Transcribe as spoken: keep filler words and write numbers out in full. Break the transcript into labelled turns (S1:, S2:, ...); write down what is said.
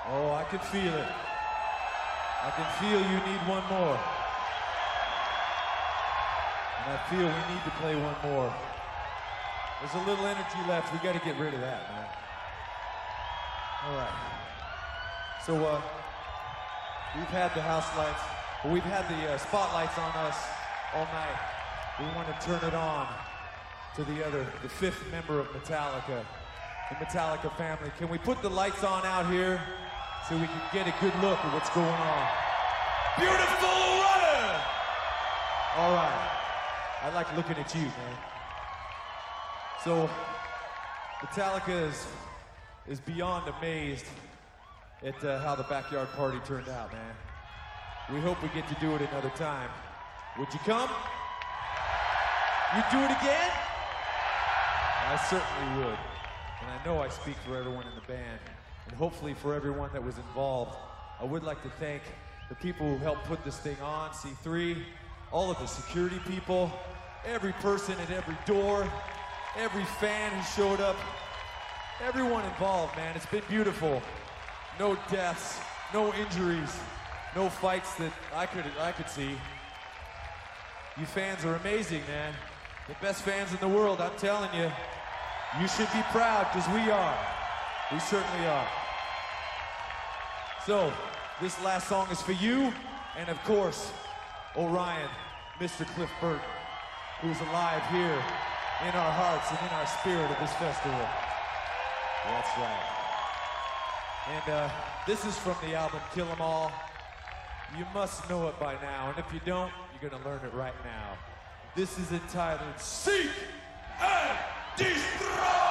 S1: Oh, I can feel it. I can feel you need one more. And I feel we need to play one more. There's a little energy left. We got to get rid of that, man. All right. So, uh, we've had the house lights, well, we've had the uh, spotlights on us all night. We want to turn it on to the other, the fifth member of Metallica, the Metallica family. Can we put the lights on out here so we can get a good look at what's going on? Beautiful runner! All right. I like looking at you, man. So, Metallica is, is beyond amazed at uh, how the backyard party turned out, man. We hope we get to do it another time. Would you come? You'd do it again? I certainly would. And I know I speak for everyone in the band, and hopefully for everyone that was involved. I would like to thank the people who helped put this thing on, C three, all of the security people, every person at every door, every fan who showed up, everyone involved, man. It's been beautiful. No deaths, no injuries, no fights that I could I could see. You fans are amazing, man. The best fans in the world, I'm telling you. You should be proud, because we are. We certainly are. So, this last song is for you, and of course, Orion, Mister Cliff Burton, who's alive here in our hearts and in our spirit of this festival. That's right. And uh, this is from the album Kill 'Em All. You must know it by now, and if you don't, you're gonna learn it right now. This is entitled Seek and Destroy!